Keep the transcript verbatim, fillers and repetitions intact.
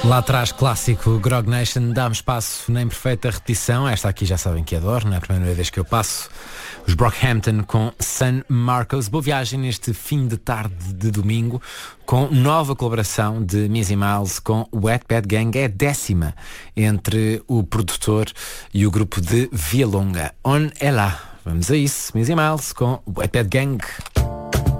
Lá atrás, clássico Grog Nation, dá-me espaço na imperfeita repetição. Esta aqui já sabem que adoro, não é a primeira vez que eu passo. Os Brockhampton com San Marcos. Boa viagem neste fim de tarde de domingo, com nova colaboração de Missy Miles com Wet Bad Gang. É a décima entre o produtor e o grupo de Via Longa. On é lá. Vamos a isso. Missy Miles com Wet Bad Gang.